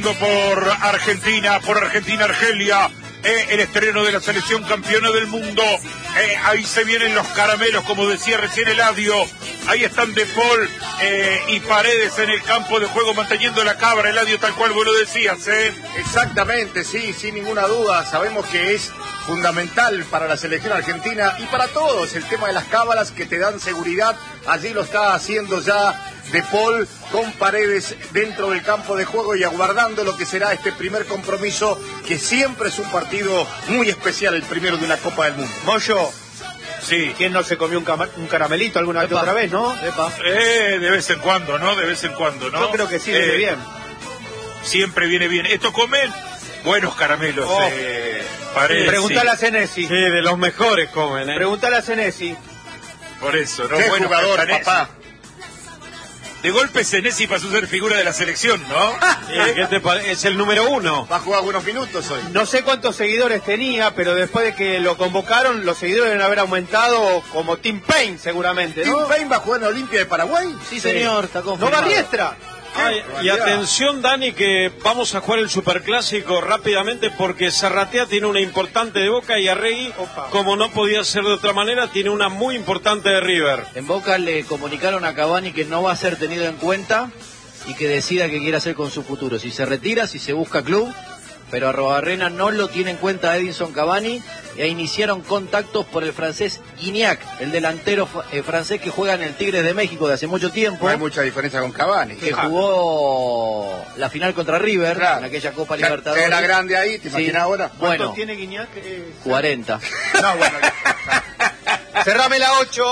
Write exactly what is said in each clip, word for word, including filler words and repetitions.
pasando por Argentina, por Argentina-Argelia. Eh, el estreno de la selección campeona del mundo. Eh, ahí se vienen los caramelos, como decía recién Eladio. Ahí están De Paul eh, y Paredes en el campo de juego manteniendo la cabra, Eladio, tal cual vos lo decías, ¿eh? Exactamente, sí, sin ninguna duda. Sabemos que es fundamental para la selección argentina y para todos el tema de las cábalas que te dan seguridad. Allí lo está haciendo ya De Paul con Paredes dentro del campo de juego y aguardando lo que será este primer compromiso, que siempre es un partido muy especial, el primero de una Copa del Mundo. Moyo, sí. ¿Quién no se comió un, cama, un caramelito alguna vez otra vez, no? Epa. Eh, de vez en cuando, ¿no? De vez en cuando, ¿no? Yo creo que sí, viene eh, bien. Siempre viene bien. Esto comen buenos caramelos, Oh. eh, Paredes. Preguntale sí. a Senesi. Sí, de los mejores comen, ¿eh? Preguntale a Senesi. Por eso, ¿no? Qué Buenos jugador, Senesi. papá. De golpe Senesi pasó a ser figura de la selección, ¿no? Sí, ¿qué te pare- es el número uno. Va a jugar buenos minutos hoy. No sé cuántos seguidores tenía, pero después de que lo convocaron, los seguidores deben haber aumentado como Tim Payne, seguramente, ¿Tim ¿no? Payne va a jugar en Olimpia de Paraguay? Sí, señor, está ¿No confirmado. va Riestra? Ay, y atención, Dani, que vamos a jugar el superclásico rápidamente porque Zarratea tiene una importante de Boca y Arregui, Opa. como no podía ser de otra manera, tiene una muy importante de River. En Boca le comunicaron a Cavani que no va a ser tenido en cuenta y que decida qué quiere hacer con su futuro. Si se retira, si se busca club, pero Arrobarrena no lo tiene en cuenta a Edinson Cavani e iniciaron contactos por el francés Gignac, el delantero eh, francés que juega en el Tigres de México de hace mucho tiempo, No hay mucha diferencia con Cavani. que jugó la final contra River, Claro. en aquella Copa Que- Libertadores. que era grande ahí, ¿te Sí. imaginas ahora? ¿Cuánto Bueno, tiene Guiñac? Eh, cuarenta. No, bueno. Cerrame la ocho.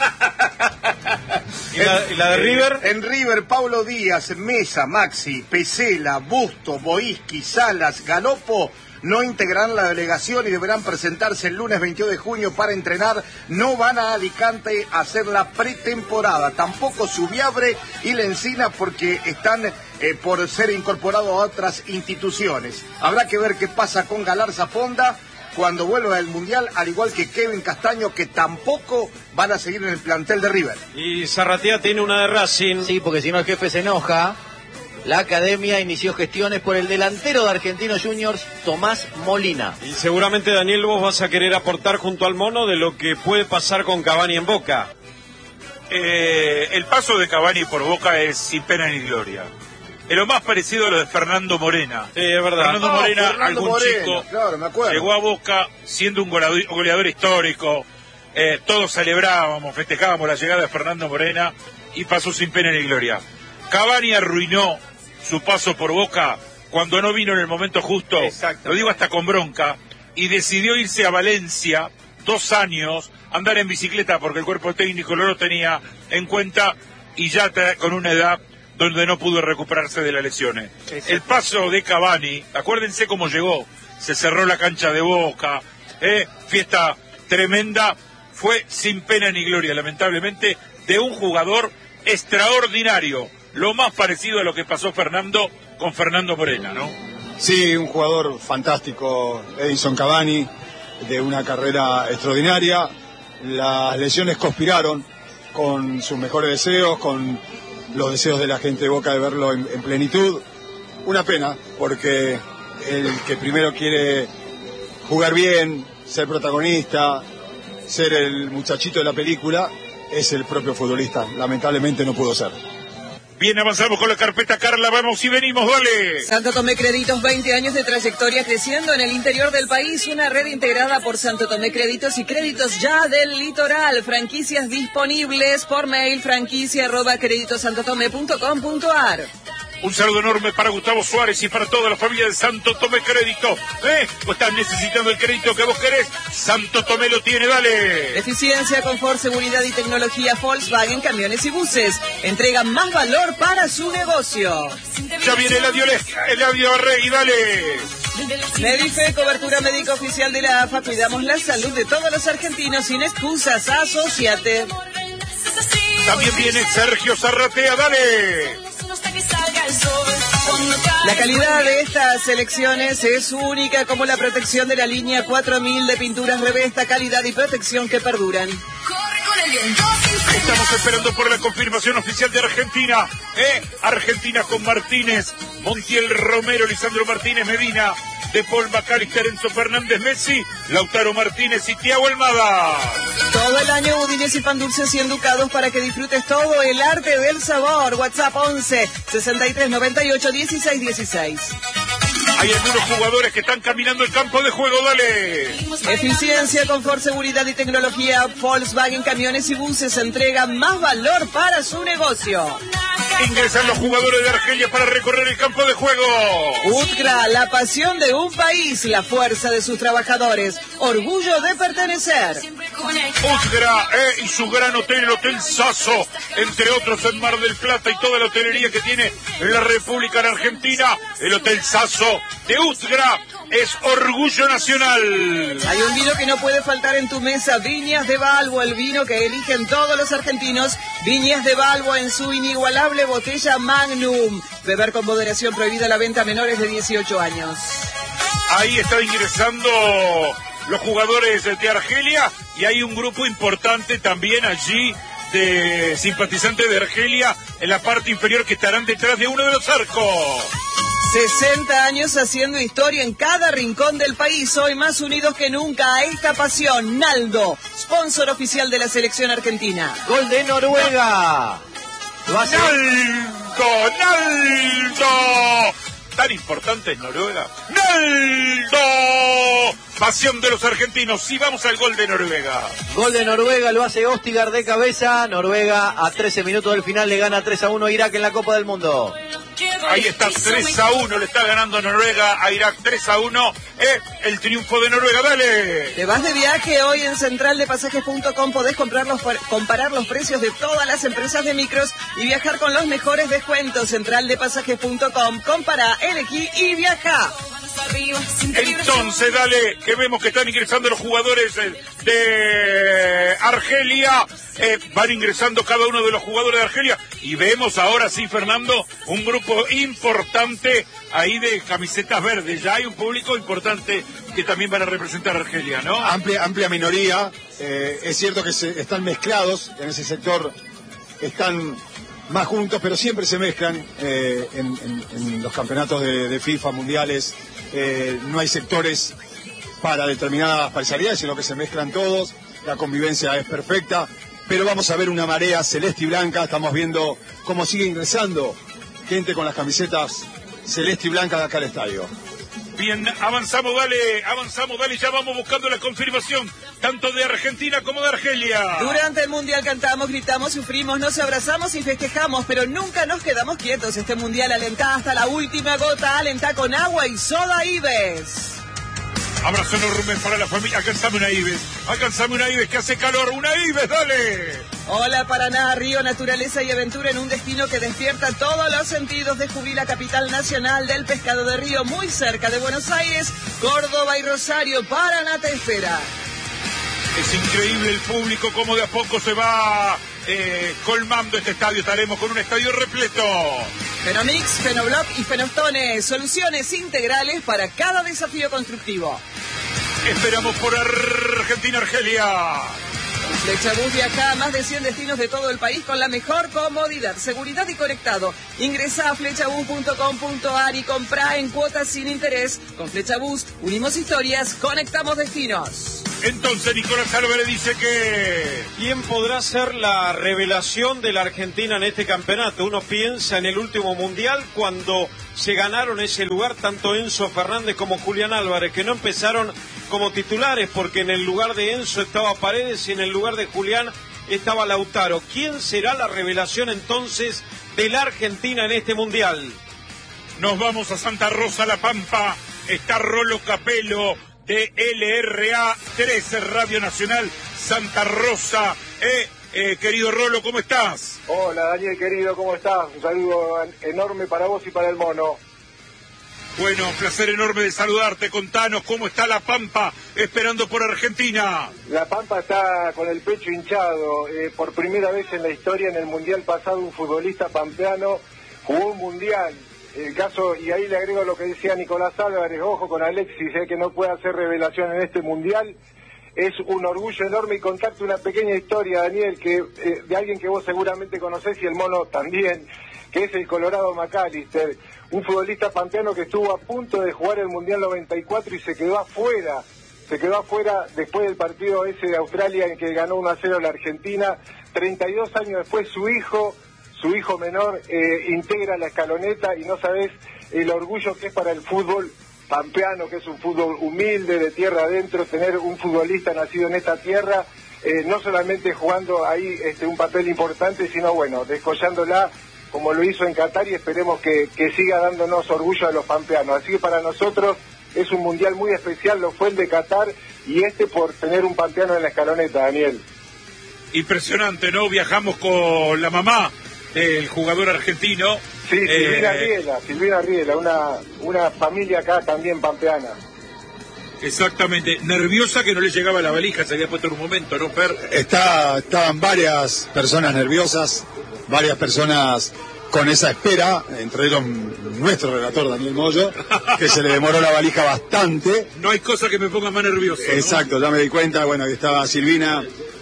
¿Y la, y la de River? En River, Paulo Díaz, Mesa, Maxi, Pesela, Busto, Boiski, Salas, Galopo no integrarán la delegación y deberán presentarse el lunes veintidós de junio para entrenar. No van a Alicante a hacer la pretemporada. Tampoco Subiabre y Lencina porque están eh, por ser incorporados a otras instituciones. Habrá que ver qué pasa con Galarza Fonda cuando vuelva del Mundial, al igual que Kevin Castaño, que tampoco van a seguir en el plantel de River. Y Zarratea tiene una de Racing. Sí, porque si no el jefe se enoja. La academia inició gestiones por el delantero de Argentinos Juniors, Tomás Molina. Y seguramente, Daniel, vos vas a querer aportar junto al Mono de lo que puede pasar con Cavani en Boca. Eh, el paso de Cavani por Boca es sin pena ni gloria. Es lo más parecido a lo de Fernando Morena. Sí, es verdad. Fernando Ah, Morena, Fernando algún Morena, chico, claro, me acuerdo. llegó a Boca siendo un goleador, goleador histórico. Eh, todos celebrábamos, festejábamos la llegada de Fernando Morena y pasó sin pena ni gloria. Cavani arruinó su paso por Boca cuando no vino en el momento justo, Exacto. lo digo hasta con bronca, y decidió irse a Valencia dos años, andar en bicicleta porque el cuerpo técnico no lo tenía en cuenta y ya con una edad donde no pudo recuperarse de las lesiones. Exacto. El paso de Cavani, acuérdense cómo llegó, se cerró la cancha de Boca, eh, fiesta tremenda, fue sin pena ni gloria, lamentablemente, de un jugador extraordinario, lo más parecido a lo que pasó Fernando con Fernando Morena, ¿no? Sí, un jugador fantástico, Edinson Cavani, de una carrera extraordinaria. Las lesiones conspiraron con sus mejores deseos, con los deseos de la gente de Boca de verlo en, en plenitud. Una pena, porque el que primero quiere jugar bien, ser protagonista, ser el muchachito de la película, es el propio futbolista. Lamentablemente no pudo ser. Bien, avanzamos con la carpeta, Carla, vamos y venimos, dale. Santo Tomé Créditos, veinte años de trayectoria creciendo en el interior del país, una red integrada por Santo Tomé Créditos y Créditos Ya del Litoral, franquicias disponibles por mail, franquicia arroba créditosantotome punto com punto ar. Un saludo enorme para Gustavo Suárez y para toda la familia de Santo Tomé Crédito. ¿Eh? ¿O estás necesitando el crédito que vos querés? Santo Tomé lo tiene, dale. Eficiencia, confort, seguridad y tecnología Volkswagen, camiones y buses. Entregan más valor para su negocio. Ya viene el audio, el audio Arregui, dale. Medife, cobertura médica oficial de la A F A. Cuidamos la salud de todos los argentinos sin excusas. Asociate. También viene Sergio Zarratea, dale. La calidad de estas elecciones es única, como la protección de la línea cuatro mil de pinturas Revesta, calidad y protección que perduran. Estamos esperando por la confirmación oficial de Argentina. ¿eh? Argentina con Martínez, Montiel, Romero, Lisandro Martínez, Medina, De Paul, McAllister, Enzo Fernández, Messi, Lautaro Martínez y Thiago Almada. Todo el año budines y pan dulces y enducados para que disfrutes todo el arte del sabor. WhatsApp once, sesenta y tres, noventa y ocho, dieciséis, dieciséis. Hay algunos jugadores que están caminando el campo de juego, dale. Eficiencia, confort, seguridad y tecnología. Volkswagen Camiones y Buses entrega más valor para su negocio. Ingresan los jugadores de Argelia para recorrer el campo de juego. Utgra, la pasión de un país, la fuerza de sus trabajadores, orgullo de pertenecer. Utgra eh, y su gran hotel, el Hotel Sasso, entre otros en Mar del Plata y toda la hotelería que tiene en la República Argentina. El Hotel Sasso de Utgra es orgullo nacional. Hay un vino que no puede faltar en tu mesa, Viñas de Balbo, el vino que eligen todos los argentinos. Viñas de Balbo en su inigualable botella Magnum. Beber con moderación, prohibida la venta a menores de dieciocho años. Ahí están ingresando los jugadores de Argelia y hay un grupo importante también allí de simpatizantes de Argelia en la parte inferior que estarán detrás de uno de los arcos. sesenta años haciendo historia en cada rincón del país, hoy más unidos que nunca a esta pasión. Naldo, sponsor oficial de la selección argentina. Gol de Noruega. Lo hace. ¡Naldo! ¡Naldo! Tan importante es Noruega. ¡Naldo! Pasión de los argentinos. Y vamos al gol de Noruega. Gol de Noruega, lo hace Ostigar de cabeza. Noruega a trece minutos del final le gana tres a uno a Irak en la Copa del Mundo. Ahí está, tres a uno, le está ganando Noruega a Irak, tres a uno, eh, el triunfo de Noruega, dale. Te vas de viaje hoy en central de pasajes punto com, podés comprar los, comparar los precios de todas las empresas de micros y viajar con los mejores descuentos. central de pasajes punto com, compara, elegí y viaja. Entonces, dale, que vemos que están ingresando los jugadores de Argelia. Eh, van ingresando cada uno de los jugadores de Argelia. Y vemos ahora sí, Fernando, un grupo importante ahí de camisetas verdes. Ya hay un público importante que también van a representar a Argelia, ¿no? Amplia, amplia minoría. Eh, es cierto que se, están mezclados en ese sector. Están más juntos, pero siempre se mezclan eh, en, en, en los campeonatos de, de FIFA, mundiales. Eh, no hay sectores para determinadas parcialidades, sino que se mezclan todos, la convivencia es perfecta, pero vamos a ver una marea celeste y blanca. Estamos viendo cómo sigue ingresando gente con las camisetas celeste y blanca de acá al estadio. Bien, avanzamos, dale, avanzamos, dale, ya vamos buscando la confirmación, tanto de Argentina como de Argelia. Durante el Mundial cantamos, gritamos, sufrimos, nos abrazamos y festejamos, pero nunca nos quedamos quietos. Este Mundial alentá hasta la última gota, alentá con agua y soda Ives. Abrazo enorme para la familia, alcanzame una Ives, alcanzame una Ives que hace calor, una Ives, dale. Hola Paraná, río, naturaleza y aventura en un destino que despierta todos los sentidos. Descubrí la capital nacional del pescado de río, muy cerca de Buenos Aires, Córdoba y Rosario. Paraná te espera. Es increíble el público, cómo de a poco se va eh, colmando este estadio. Estaremos con un estadio repleto. Fenomix, Fenobloc y Fenostone, soluciones integrales para cada desafío constructivo. Esperamos por Argentina, Argelia. Flechabús viaja a más de cien destinos de todo el país con la mejor comodidad, seguridad y conectado. Ingresa a flechabús punto com punto ar y compra en cuotas sin interés. Con Flechabús unimos historias, conectamos destinos. Entonces Nicolás Álvarez dice que... ¿Quién podrá ser la revelación de la Argentina en este campeonato? Uno piensa en el último mundial cuando se ganaron ese lugar tanto Enzo Fernández como Julián Álvarez, que no empezaron como titulares porque en el lugar de Enzo estaba Paredes y en el lugar de Julián estaba Lautaro. ¿Quién será la revelación entonces de la Argentina en este mundial? Nos vamos a Santa Rosa, La Pampa. Está Rolo Capelo de L R A trece Radio Nacional Santa Rosa. Eh, eh, querido Rolo, ¿cómo estás? Hola Daniel, querido, ¿cómo estás? Un saludo enorme para vos y para el mono. Bueno, placer enorme de saludarte. Contanos cómo está La Pampa esperando por Argentina. La Pampa está con el pecho hinchado. Eh, por primera vez en la historia, en el Mundial pasado, un futbolista pampeano jugó un Mundial. El caso, y ahí le agrego lo que decía Nicolás Álvarez, ojo con Alexis, eh, que no puede hacer revelación en este Mundial. es un orgullo enorme y contarte una pequeña historia, Daniel, que eh, de alguien que vos seguramente conocés y el mono también, que es el Colorado McAllister, un futbolista pampeano que estuvo a punto de jugar el Mundial noventa y cuatro y se quedó afuera, se quedó afuera después del partido ese de Australia en que ganó uno a cero la Argentina. treinta y dos años después su hijo, su hijo menor, eh, integra la escaloneta y no sabés el orgullo que es para el fútbol pampeano, que es un fútbol humilde, de tierra adentro, tener un futbolista nacido en esta tierra, eh, no solamente jugando ahí este, un papel importante, sino bueno, descollándola como lo hizo en Qatar y esperemos que, que siga dándonos orgullo a los pampeanos. Así que para nosotros es un mundial muy especial, lo fue el de Qatar y este por tener un pampeano en la escaloneta, Daniel. Impresionante, ¿no? Viajamos con la mamá del jugador argentino. Sí, Silvina eh, Riela, Silvina Riela, una, una familia acá también pampeana. Exactamente, nerviosa que no le llegaba la valija, se había puesto en un momento, ¿no, Fer? Está, estaban varias personas nerviosas, varias personas con esa espera, entre ellos nuestro relator Daniel Moyo, que se le demoró la valija bastante. No hay cosa que me ponga más nervioso, ¿no? Exacto, ya me di cuenta, bueno, que estaba Silvina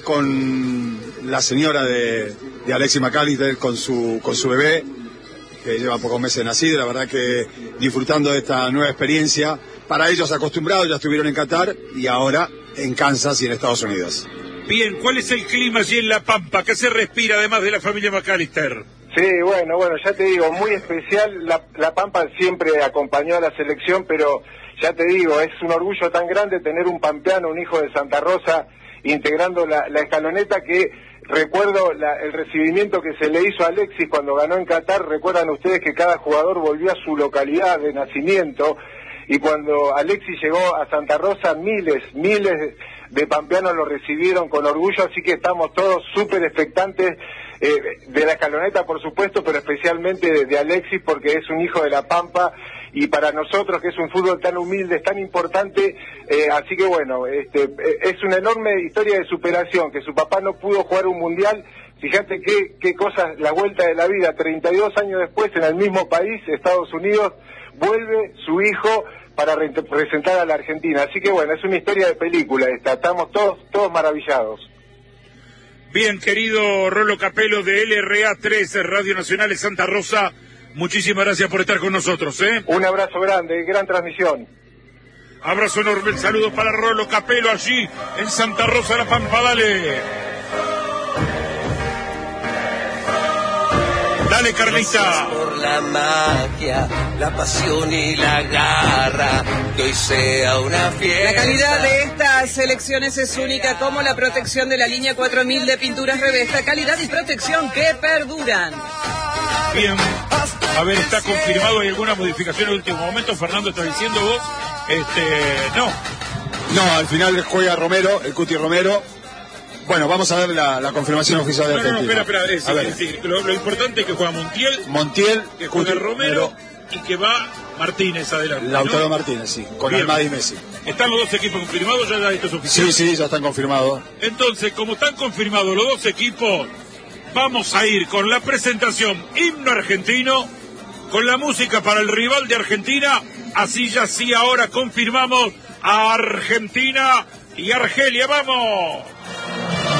con la señora de, de Alexis McAllister, con su, con su bebé, que lleva pocos meses nacido, la verdad que disfrutando de esta nueva experiencia, para ellos acostumbrados, ya estuvieron en Qatar y ahora en Kansas y en Estados Unidos. Bien, ¿cuál es el clima allí en La Pampa? ¿Qué se respira además de la familia McAllister? Sí, bueno, bueno, ya te digo, muy especial, la, la Pampa siempre acompañó a la selección, pero ya te digo, es un orgullo tan grande tener un pampeano, un hijo de Santa Rosa, integrando la, la escaloneta que... Recuerdo la, el recibimiento que se le hizo a Alexis cuando ganó en Qatar. Recuerdan ustedes que cada jugador volvió a su localidad de nacimiento y cuando Alexis llegó a Santa Rosa miles, miles de pampeanos lo recibieron con orgullo, así que estamos todos súper expectantes eh, de la escaloneta, por supuesto, pero especialmente de, de Alexis porque es un hijo de La Pampa y para nosotros que es un fútbol tan humilde, es tan importante, eh, así que bueno, este, es una enorme historia de superación, que su papá no pudo jugar un mundial, fíjate qué, qué cosas, la vuelta de la vida, treinta y dos años después en el mismo país, Estados Unidos, vuelve su hijo para representar a la Argentina, así que bueno, es una historia de película esta, estamos todos, todos maravillados. Bien, querido Rolo Capello de L R A tres, Radio Nacional de Santa Rosa, muchísimas gracias por estar con nosotros, ¿eh? Un abrazo grande, gran transmisión. Abrazo enorme, el saludo para Rolo Capello allí en Santa Rosa, La Pampa, dale. Dale, Carlita. Por la magia, la pasión y la garra, que hoy sea una fiesta. La calidad de estas selecciones es única, como la protección de la línea cuatro mil de pinturas Revesta, calidad y protección que perduran. Bien, a ver, está confirmado, ¿hay alguna modificación en el último momento? Fernando, ¿estás diciendo vos? Este, no. No, al final juega Romero, el Cuti Romero. Bueno, vamos a ver la, la confirmación oficial de no, Argentina. No, no, espera, espera, es, a ver. es decir, lo, lo importante es que juega Montiel, Montiel, que juega Cuti, Romero, Romero y que va Martínez adelante, Lautaro ¿no? Martínez, sí, con Bien. Almada y Messi. ¿Están los dos equipos confirmados? Ya, ya esto es oficial. Sí, sí, ya están confirmados. Entonces, como están confirmados los dos equipos, vamos a ir con la presentación himno argentino, con la música para el rival de Argentina, así ya sí ahora confirmamos a Argentina y Argelia, ¡vamos!